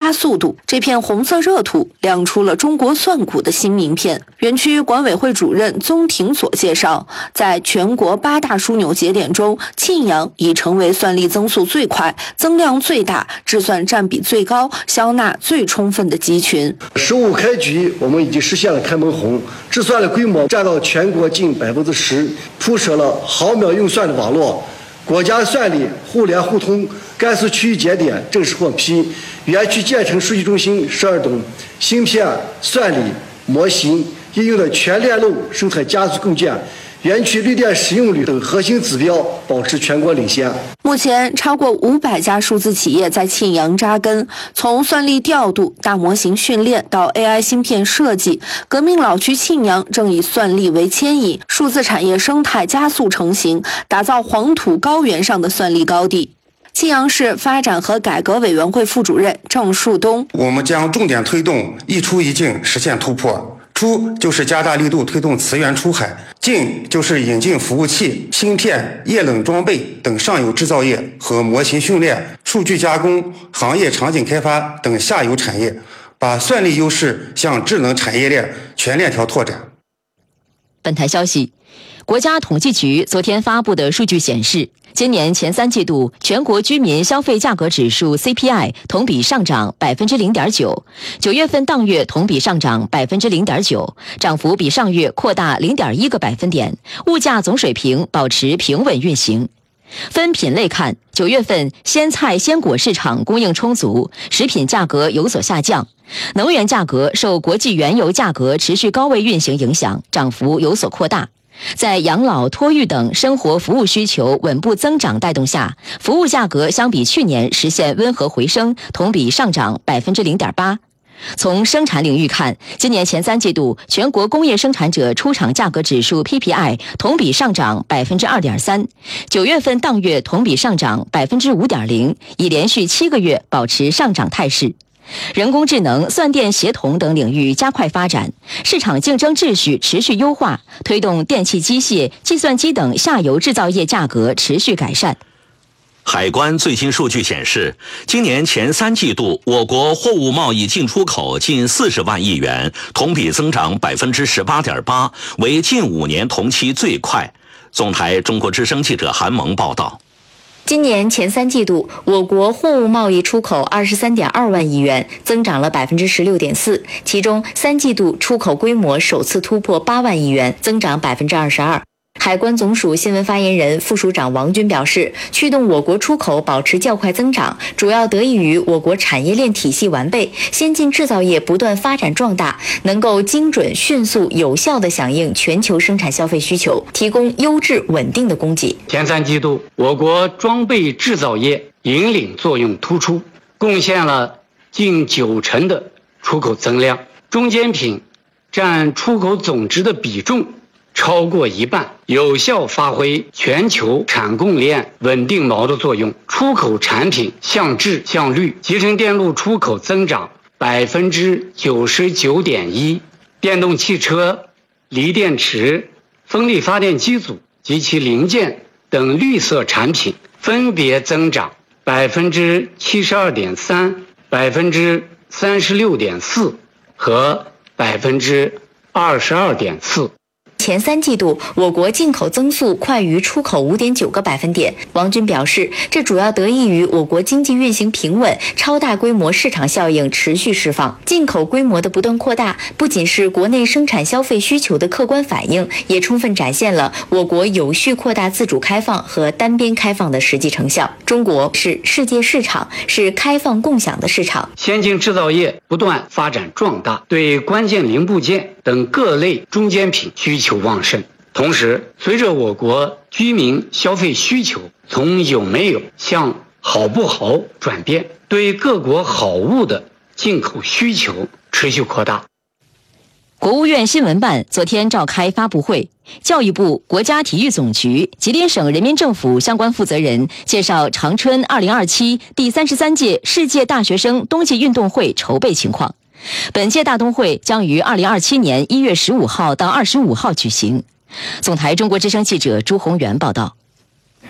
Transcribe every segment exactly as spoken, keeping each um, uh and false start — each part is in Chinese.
加速度，这片红色热土亮出了中国算股的新名片。园区管委会主任宗廷所介绍，在全国八大枢纽节点中，庆阳已成为算力增速最快、增量最大、制算占比最高、销纳最充分的集群。 十五开局，我们已经实现了开门红，制算的规模占到全国近百分之十，铺设了毫秒运算的网络。国家算力互联互通甘肃区域节点正式获批，园区建成数据中心十二栋，芯片、算力、模型应用的全链路生产加速构建，园区绿电使用率等核心指标保持全国领先。 目前，超过五百家数字企业在庆阳扎根，从算力调度、大模型训练到 A I 芯片设计，革命老区庆阳正以算力为牵引，数字产业生态加速成型，打造黄土高原上的算力高地。庆阳市发展和改革委员会副主任郑树东： 我们将重点推动一出一进实现突破。出就是加大力度推动磁源出海，进就是引进服务器、芯片、液冷装备等上游制造业和模型训练、数据加工、行业场景开发等下游产业，把算力优势向智能产业链全链条拓展。 本台消息，国家统计局昨天发布的数据显示，今年前三季度全国居民消费价格指数 C P I 同比上涨 百分之零点九， 九月份当月同比上涨 百分之零点九， 涨幅比上月扩大 零点一个百分点，物价总水平保持平稳运行。分品类看，九月份鲜菜鲜果市场供应充足，食品价格有所下降，能源价格受国际原油价格持续高位运行影响，涨幅有所扩大。在养老、托育等生活服务需求稳步增长带动下，服务价格相比去年实现温和回升，同比上涨 百分之零点八。从生产领域看，今年前三季度全国工业生产者出厂价格指数 P P I 同比上涨 百分之二点三， 九月份当月同比上涨 百分之五点零， 已连续七个月保持上涨态势。人工智能、算电协同等领域加快发展，市场竞争秩序持续优化，推动电气机械、计算机等下游制造业价格持续改善。 海关最新数据显示，今年前三季度我国货物贸易进出口近四十万亿元，同比增长 百分之十八点八， 为近五年同期最快。总台中国之声记者韩萌报道。 今年前三季度，我国货物贸易出口 二十三点二万亿元，增长了 百分之十六点四， 其中三季度出口规模首次突破八万亿元，增长 百分之二十二。海关总署新闻发言人、副署长王军表示，驱动我国出口保持较快增长，主要得益于我国产业链体系完备，先进制造业不断发展壮大，能够精准、迅速、有效地响应全球生产消费需求，提供优质稳定的供给。 前三季度，我国装备制造业引领作用突出，贡献了近九成的出口增量，中间品占出口总值的比重超过一半，有效发挥全球产供链稳定锚的作用。出口产品向质向率，集成电路出口增长 百分之九十九点一， 电动汽车、锂电池、风力发电机组及其零件等绿色产品分别增长 百分之七十二点三、 百分之三十六点四 和 百分之二十二点四。 前三季度，我国进口增速快于出口 五点九个百分点。王军表示，这主要得益于我国经济运行平稳，超大规模市场效应持续释放。进口规模的不断扩大，不仅是国内生产消费需求的客观反映，也充分展现了我国有序扩大自主开放和单边开放的实际成效。中国是世界市场，是开放共享的市场。 先进制造业不断发展壮大，对关键零部件等各类中间品需求旺盛。同时，随着我国居民消费需求从有没有向好不好转变，对各国好物的进口需求持续扩大。 国务院新闻办昨天召开发布会，教育部、国家体育总局、吉林省人民政府相关负责人介绍长春二零二七第三十三届世界大学生冬季运动会筹备情况。本届大冬会将于二零二七年一月十五号到二十五号举行。总台中国之声记者朱宏元报道。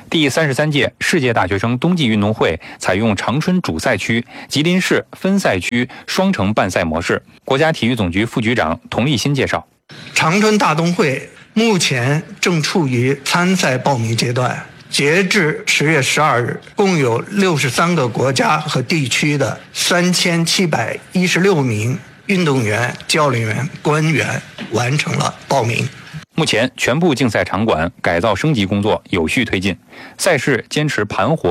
第三十三届世界大学生冬季运动会采用长春主赛区、吉林市分赛区双城办赛模式。国家体育总局副局长童立新介绍， 长春大冬会目前正处于参赛报名阶段，截至十月十二日，共有六十三个国家和地区的三千七百一十六名运动员、教练员、官员完成了报名。 目前，全部竞赛场馆改造升级工作有序推进，赛事坚持盘活。